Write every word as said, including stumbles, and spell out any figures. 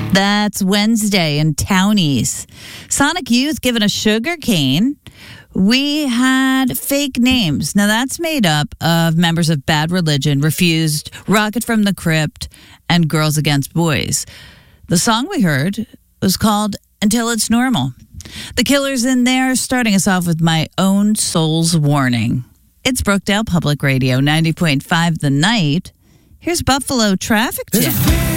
That's Wednesday in Townies. Sonic Youth given a sugar cane. We had fake names. Now that's made up of members of Bad Religion, Refused, Rocket from the Crypt, and Girls Against Boys. The song we heard was called Until It's Normal. The Killers in there, starting us off with My Own Soul's Warning. It's Brookdale Public Radio, ninety point five The Night. Here's Buffalo Traffic Jam.